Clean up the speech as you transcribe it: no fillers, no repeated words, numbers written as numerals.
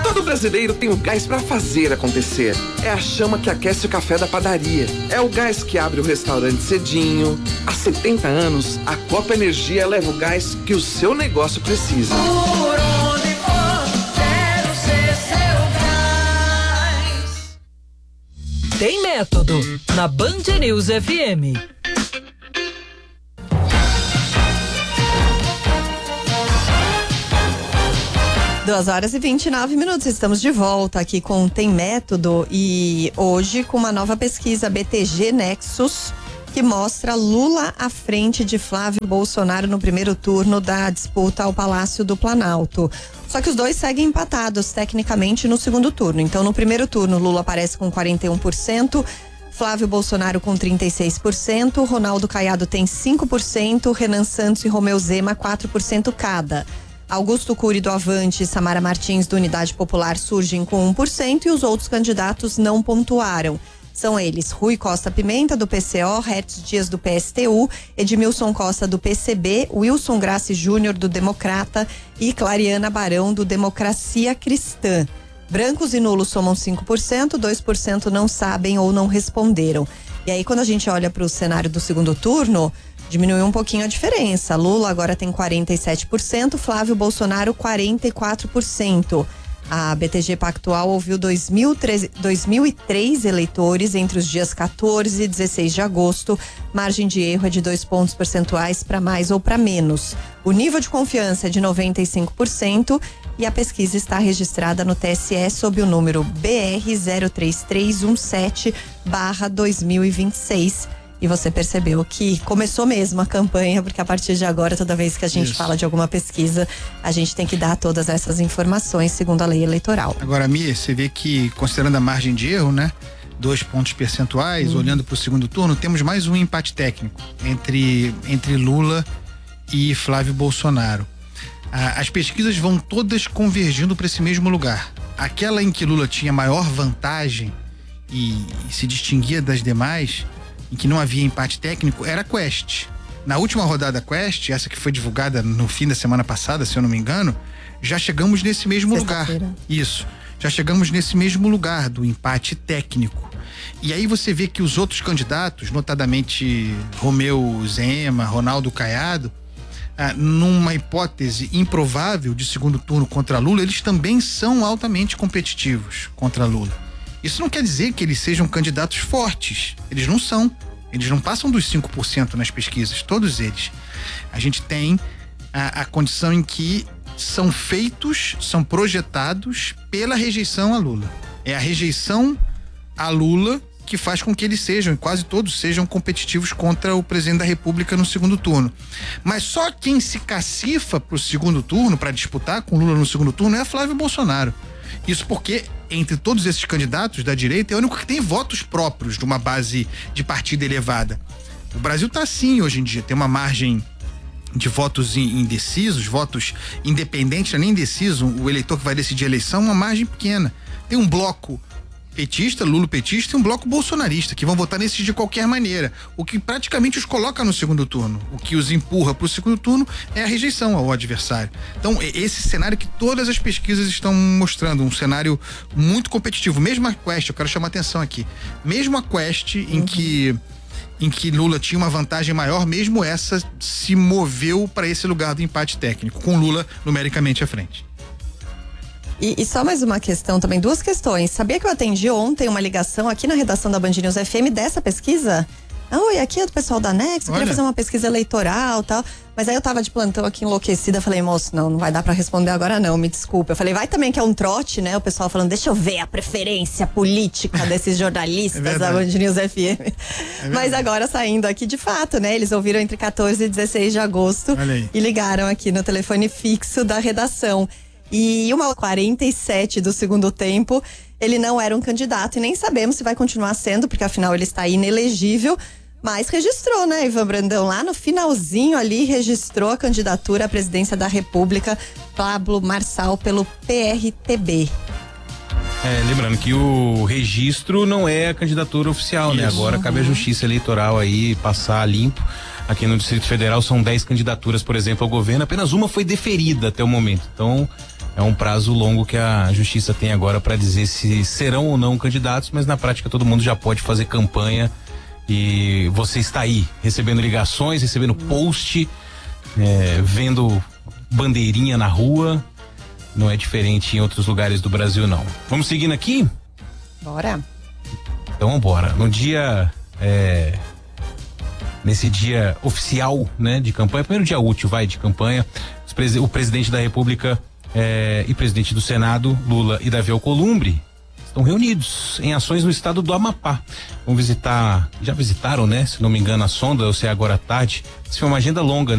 Todo brasileiro tem o gás para fazer acontecer. É a chama que aquece o café da padaria. É o gás que abre o restaurante cedinho. Há 70 anos, a Copa Energia leva o gás que o seu negócio precisa. Por onde for, quero ser seu gás. Tem Método, na Band News FM. 2h29. Estamos de volta aqui com Tem Método e hoje com uma nova pesquisa BTG Nexus que mostra Lula à frente de Flávio Bolsonaro no primeiro turno da disputa ao Palácio do Planalto. Só que os dois seguem empatados tecnicamente no segundo turno. Então, no primeiro turno, Lula aparece com 41%, Flávio Bolsonaro com 36%, Ronaldo Caiado tem 5%, Renan Santos e Romeu Zema 4% cada. Augusto Cury do Avante e Samara Martins do Unidade Popular surgem com 1% e os outros candidatos não pontuaram. São eles Rui Costa Pimenta do PCO, Hertz Dias do PSTU, Edmilson Costa do PCB, Wilson Grassi Júnior do Democrata e Clariana Barão do Democracia Cristã. Brancos e nulos somam 5%, 2% não sabem ou não responderam. E aí quando a gente olha para o cenário do segundo turno, diminuiu um pouquinho a diferença. Lula agora tem 47%, Flávio Bolsonaro 44%. A BTG Pactual ouviu 2.003 eleitores entre os dias 14 e 16 de agosto. Margem de erro é de 2 pontos percentuais para mais ou para menos. O nível de confiança é de 95% e a pesquisa está registrada no TSE sob o número BR 03317/2026. E você percebeu que começou mesmo a campanha, porque a partir de agora, toda vez que a gente fala de alguma pesquisa, a gente tem que dar todas essas informações segundo a lei eleitoral. Agora, Mia, você vê que, considerando a margem de erro, né? 2 pontos percentuais, olhando para o segundo turno, temos mais um empate técnico entre Lula e Flávio Bolsonaro. As pesquisas vão todas convergindo para esse mesmo lugar. Aquela em que Lula tinha maior vantagem e se distinguia das demais, em que não havia empate técnico, era a Quest. Na última rodada Quest, essa que foi divulgada no fim da semana passada, se eu não me engano, já chegamos nesse mesmo lugar. Isso. Já chegamos nesse mesmo lugar do empate técnico. E aí você vê que os outros candidatos, notadamente Romeu Zema, Ronaldo Caiado, numa hipótese improvável de segundo turno contra Lula, eles também são altamente competitivos contra Lula. Isso não quer dizer que eles sejam candidatos fortes. Eles não são. Eles não passam dos 5% nas pesquisas, todos eles. A gente tem a condição em que são feitos, são projetados pela rejeição a Lula. É a rejeição a Lula que faz com que eles sejam, e quase todos sejam competitivos contra o presidente da República no segundo turno. Mas só quem se cacifa pro segundo turno, para disputar com Lula no segundo turno, é Flávio Bolsonaro. Isso porque, entre todos esses candidatos da direita, é o único que tem votos próprios de uma base de partido elevada. O Brasil tá assim hoje em dia, tem uma margem de votos indecisos, votos independentes, nem indeciso, o eleitor que vai decidir a eleição, uma margem pequena. Tem um bloco petista, lulopetista, e um bloco bolsonarista, que vão votar nesses de qualquer maneira, o que praticamente os coloca no segundo turno. O que os empurra para o segundo turno é a rejeição ao adversário. Então, esse cenário que todas as pesquisas estão mostrando, um cenário muito competitivo. Mesmo a Quest, eu quero chamar a atenção aqui, mesmo a Quest em que Lula tinha uma vantagem maior, mesmo essa se moveu para esse lugar do empate técnico, com Lula numericamente à frente. E só mais uma questão também, 2 questões. Sabia que eu atendi ontem uma ligação aqui na redação da Band News FM dessa pesquisa? Oi, aqui é do pessoal da Nexo, queria fazer uma pesquisa eleitoral e tal. Mas aí eu tava de plantão aqui enlouquecida, falei, moço, não vai dar pra responder agora não, me desculpa. Eu falei, vai também que é um trote, né? O pessoal falando, deixa eu ver a preferência política desses jornalistas da Band News FM. Mas agora saindo aqui de fato, né? Eles ouviram entre 14 e 16 de agosto e ligaram aqui no telefone fixo da redação. E 1h47 do segundo tempo, ele não era um candidato e nem sabemos se vai continuar sendo, porque afinal ele está inelegível, mas registrou, né, Ivan Brandão? Lá no finalzinho ali, registrou a candidatura à presidência da República, Pablo Marçal, pelo PRTB. Lembrando que o registro não é a candidatura oficial, né? Agora cabe à Justiça Eleitoral aí passar limpo. Aqui no Distrito Federal são 10 candidaturas, por exemplo, ao governo. Apenas uma foi deferida até o momento. Então, É um prazo longo que a justiça tem agora para dizer se serão ou não candidatos, mas na prática todo mundo já pode fazer campanha e você está aí recebendo ligações, recebendo post, vendo bandeirinha na rua. Não é diferente em outros lugares do Brasil, não. Vamos seguindo aqui? Bora. Então vambora. No dia, nesse dia oficial, né, de campanha, primeiro dia útil, de campanha, o presidente da República e presidente do Senado, Lula e Davi Alcolumbre, estão reunidos em ações no estado do Amapá. Vão visitar, já visitaram, né, se não me engano, a sonda, ou se é agora à tarde. Isso foi uma agenda longa,